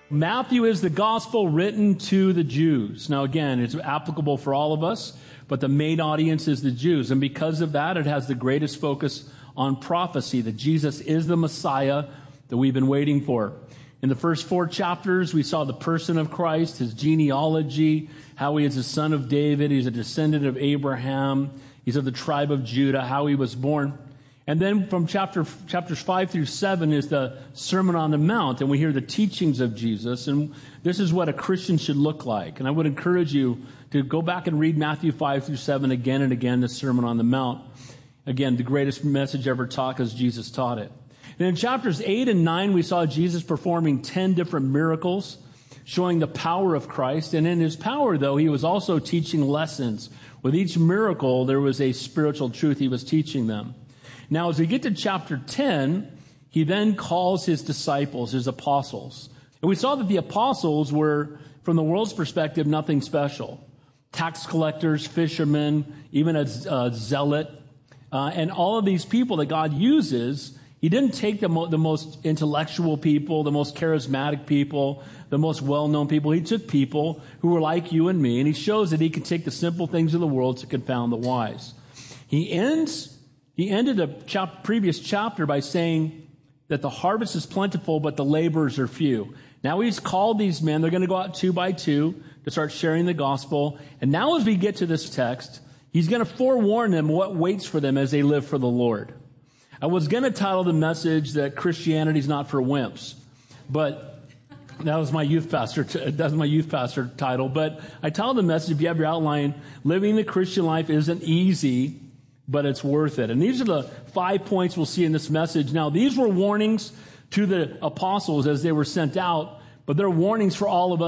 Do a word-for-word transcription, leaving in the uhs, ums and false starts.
Matthew is the gospel written to the Jews. Now again, it's applicable for all of us, but the main audience is the Jews. And because of that, it has the greatest focus on prophecy, that Jesus is the Messiah that we've been waiting for. In the first four chapters, we saw the person of Christ, his genealogy, how he is a son of David, he's a descendant of Abraham, he's of the tribe of Judah, how he was born. And then from chapter chapters five through seven is the Sermon on the Mount, and we hear the teachings of Jesus, and this is what a Christian should look like. And I would encourage you to go back and read Matthew five through seven again and again, the Sermon on the Mount. Again, the greatest message ever taught because Jesus taught it. And in chapters eight and nine, we saw Jesus performing ten different miracles, showing the power of Christ. And in his power, though, he was also teaching lessons. With each miracle, there was a spiritual truth he was teaching them. Now, as we get to chapter ten, he then calls his disciples, his apostles. And we saw that the apostles were, from the world's perspective, nothing special. Tax collectors, fishermen, even a, a zealot. Uh, and all of these people that God uses, he didn't take the, mo- the most intellectual people, the most charismatic people, the most well-known people. He took people who were like you and me, and he shows that he can take the simple things of the world to confound the wise. He ends... He ended a chap- previous chapter by saying that the harvest is plentiful, but the laborers are few. Now he's called these men. They're going to go out two by two to start sharing the gospel. And now as we get to this text, he's going to forewarn them what waits for them as they live for the Lord. I was going to title the message that Christianity is not for wimps, but that was my youth pastor. T- that's my youth pastor title. But I titled the message, if you have your outline, living the Christian life isn't easy, but it's worth it. And these are the five points we'll see in this message. Now, these were warnings to the apostles as they were sent out, but they're warnings for all of us.